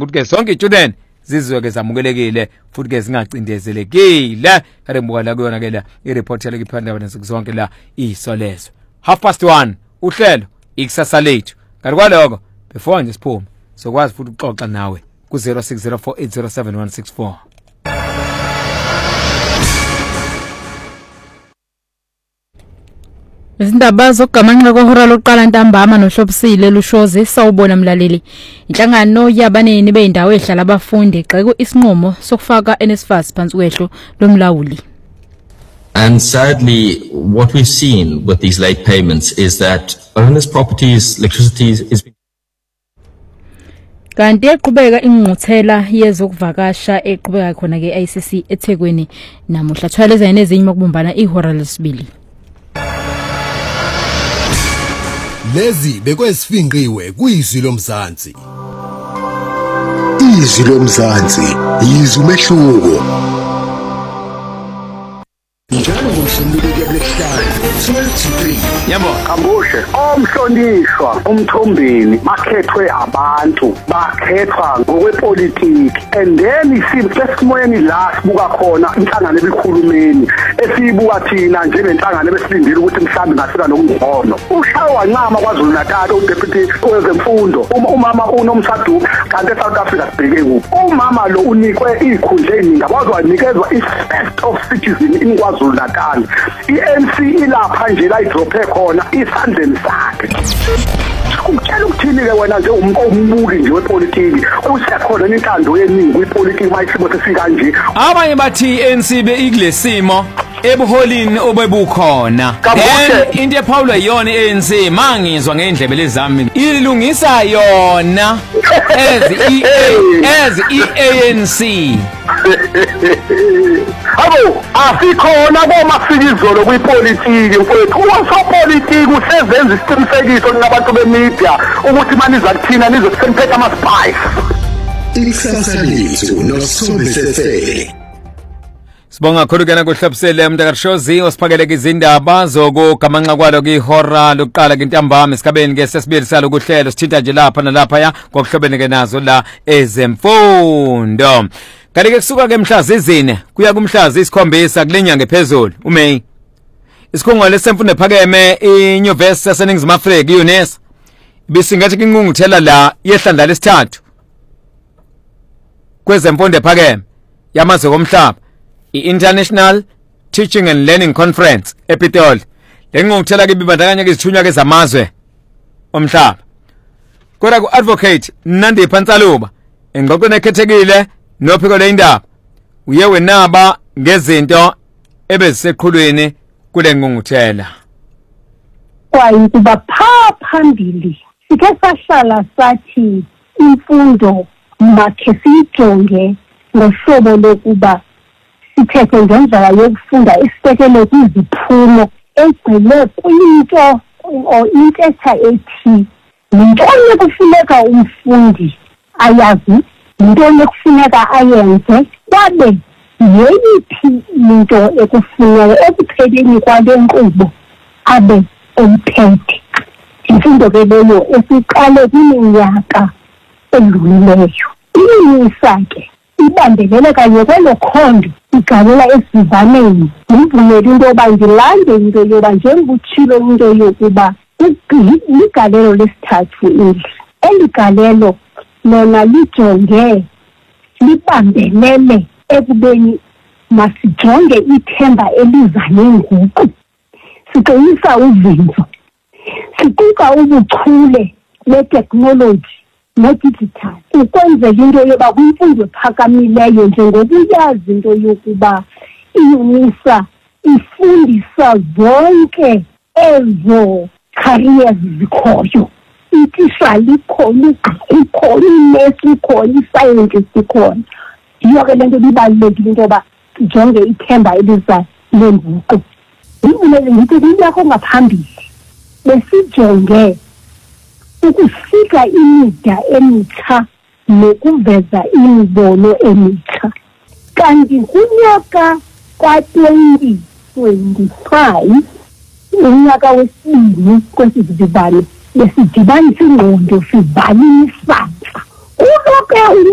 ukuthi ke sonke i-student zizwe-ke zamukelekile futhi-ke zingacindezelekile kade mbuka la kuyona ke la i-report yaleki phephandaba nansuku zonke la isolezwe 1:30 uhlelo ikusasa lethu kanti kwaloko before nje siphume sokwazi futhi ukuxoxa nawe ku 0604807164. Izindaba zokugamanxa kwehora lokuqala ntambama nohlobisile lushozi sawubona mlaleli. Inhlangano yabanini beindawo ehlala abafundi igxeke isinqumo sokufaka NSFAS phansi kwehlo lomlawuli. And sadly, what we've seen with these late payments is that owners' properties, electricity is kanti eqhubeka ingquthela yezokuvakasha eqhubeka khona ke ICC eThekwini namuhla thwaleza nezinye ukubumbana ihora lesibili. Lezi bekwesifinqiwe kuyizwi lomzansi. Izwi lomzansi yizwi umehluko. Njalo ngomshinduleke lesihlanu 12-3 Yabo Kabushe omhlonishwa umthombeni bakhethwe abantu bakhethwa ngokwepolitiki and then isimoyeni la sibuka khona inhlangano ebikhulumeni esibuka thina njengenhlangano ebesilindile ukuthi mhlambe ngasika nokungcono ushawa wancama kwaZulu Natal uDeputy wezemfundo umama uNomsadu kanti eSouth Africa sibheke kuphi umama lo unikwe izikhundla eziningi abazwanikezwa i-first of citizen in KwaZulu Natal i-ANC ilapha nje la idrophe khona isandleni sakhe ukutshela ukuthini ke wena nje umbuki nje wepolitiki usekhona intando yeningi kwipolitiki mayisimo sesika nje abanye bathi ANC beigilesimo ebuholini obebukhona then into ephawulwa yona iANC mangizwa ngendlebe lezami ilungisa yona as iANC abo asikhona komafikizolo kwipolitiki mfowethu usopolitiki usezenza isiqinisekiso nabantu bemedia ukuthi maniza kuthina nizosemphetha ama-spice ikusasa lethu noSobisefele. Sibonga khulukena kuhlobisele umntakarishozi osiphakeleke izindaba zokugamanxa kwalo kwihora lokuqala kwintambama esigabeni ke sesibili salo kuhlelo sithinta nje lapha nalapha ya ngokuhlobeneke nazo la ezemfundo. Kanti ke kusuka ke mhla zizine kuya kumhla zisikhombisa kulenyanga ephezulu uMay. Isikhungo lesemfundo ephakeme iNyuvesi yaseNingizimu Afrika iUNESA ibisingathi ingqungquthela la yehlandla lesithathu kwezemfundo ephakeme yamazwe omhlaba i-International Teaching and Learning Conference ePitoli lengqungquthela ke bibandakanya izithunywa ke zamazwe omhlaba. Kodwa ku-advocate Nandi Pantsaluba engxoxweni ekhethekile nophiko lendaba uye wenaba ngezinto ebeziseqhulwini kule ngqungquthela. Kwakuba phambili sike sahlala sathi imfundo makhe sijonge ngohlobo lokuba sithethe ngendlela yokufunda esisekele kwiziphumo egcile kwinto intetha ethi yintoni kufuneka umfundi ayazi yintoni kufuneka ayenze kwabe yeyiphi into ekufuneka ekupheleni kwale nkqubo abe umphethe imfundo ke leyo esiqale kwiminyaka edlulileyo iMISA ke ibambelela kanye kwelo khondo igalela esivaneni ngivumela into yoba ndilande into yoba njengutshilo into yokuba igalelo lesithathu eli galelo lona lijonge libambelele ekubeni masijonge ithemba eliza nenguqu siqinisa uzinzo siquka ubuchule neteknoloji ne-digital ukwenzela into yoba kwimfundo ephakamileyo njengokuyazi into yokuba iUNISA ifundisa zonke ezo careers zikhoyo itisha likhona ikhona inesi ikhona iscientist ikhona yiyo ke lento ibalulekile into yoba sijonge ithemba eliza lenguqu ngivumele ngithi kunyaka ngaphambili besijonge ukufika imida emitsha nokuveza imibono emitsha kanti kunyaka ka-2025 unyaka wesibili kwesizibalo besidibanisa ingqondo sivalile isantya kulo ke